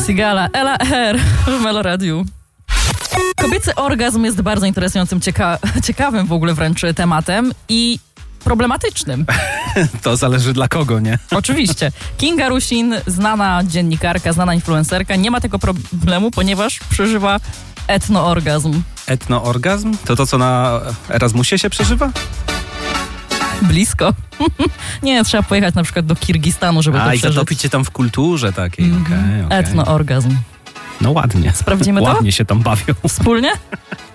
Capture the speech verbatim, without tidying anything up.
Sigala, Ela R w Meloradiu. Kobiecy orgazm jest bardzo interesującym, cieka- ciekawym w ogóle wręcz tematem i problematycznym. To zależy dla kogo, nie? Oczywiście. Kinga Rusin, znana dziennikarka, znana influencerka, nie ma tego problemu, ponieważ przeżywa etnoorgazm. Etnoorgazm? To to, co na Erasmusie się przeżywa? Blisko. Nie, trzeba pojechać na przykład do Kirgistanu, żeby A, to i przeżyć. zatopić się tam w kulturze takiej. Mm-hmm. Okay, okay. Etnoorgazm. No ładnie. Sprawdzimy to? Ładnie się tam bawią. Wspólnie?